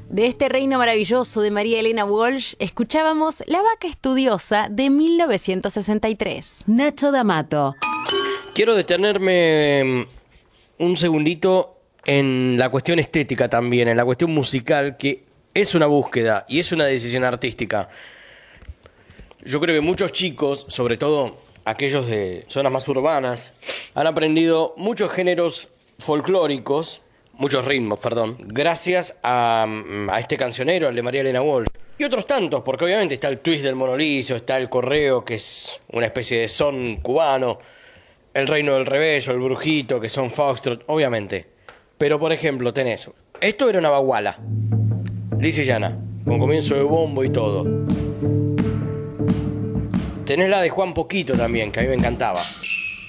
De este reino maravilloso de María Elena Walsh, escuchábamos La vaca estudiosa de 1963. Nacho D'Amato. Quiero detenerme un segundito en la cuestión estética también, en la cuestión musical, que es una búsqueda y es una decisión artística. Yo creo que muchos chicos, sobre todo aquellos de zonas más urbanas, han aprendido muchos géneros folclóricos, muchos ritmos, perdón, gracias a este cancionero, al de María Elena Walsh. Y otros tantos, porque obviamente está el twist del monolicio, está el correo, que es una especie de son cubano, el reino del revés o el brujito, que son foxtrot, obviamente. Pero, por ejemplo, tenés... Esto era una baguala, lisa y llana, con comienzo de bombo y todo. Tenés la de Juan Poquito también, que a mí me encantaba.